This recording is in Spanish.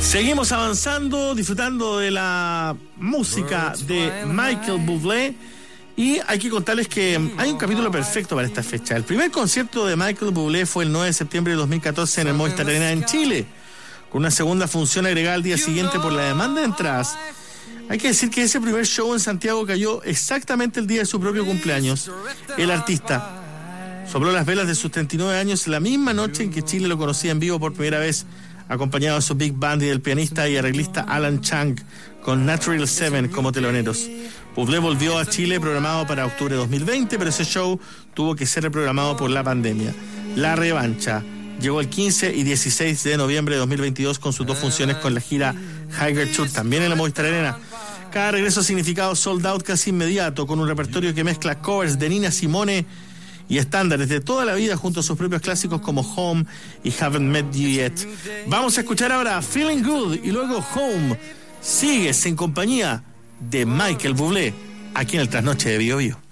Seguimos avanzando, disfrutando de la música de Michael Bublé. Y hay que contarles que hay un capítulo perfecto para esta fecha. El primer concierto de Michael Bublé fue el 9 de septiembre de 2014 en el Movistar Arena en Chile, con una segunda función agregada al día siguiente por la demanda de entradas. Hay que decir que ese primer show en Santiago cayó exactamente el día de su propio cumpleaños. El artista sopló las velas de sus 39 años la misma noche en que Chile lo conocía en vivo por primera vez, acompañado de su big band y del pianista y arreglista Alan Chang, con Natural Seven como teloneros. Bublé volvió a Chile programado para octubre de 2020, pero ese show tuvo que ser reprogramado por la pandemia. La revancha llegó el 15 y 16 de noviembre de 2022 con sus dos funciones con la gira Higher Tour, también en la Movistar Arena. Cada regreso ha significado sold out casi inmediato, con un repertorio que mezcla covers de Nina Simone y estándares de toda la vida junto a sus propios clásicos como Home y Haven't Met You Yet. Vamos a escuchar ahora Feeling Good y luego Home. Sigues en compañía de Michael Bublé aquí en el Trasnoche de Bio Bio.